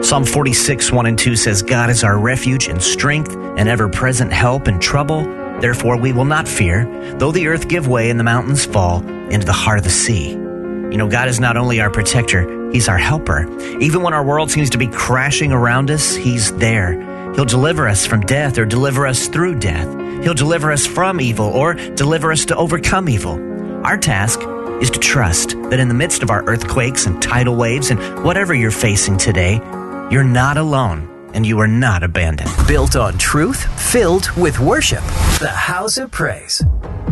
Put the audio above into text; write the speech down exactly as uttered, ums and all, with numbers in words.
Psalm forty-six, one and two says, God is our refuge and strength and ever-present help in trouble. Therefore we will not fear, though the earth give way and the mountains fall into the heart of the sea. You know, God is not only our protector, He's our helper. Even when our world seems to be crashing around us, He's there. He'll deliver us from death or deliver us through death. He'll deliver us from evil or deliver us to overcome evil. Our task is to trust that in the midst of our earthquakes and tidal waves and whatever you're facing today, you're not alone and you are not abandoned. Built on truth, filled with worship. The House of Praise.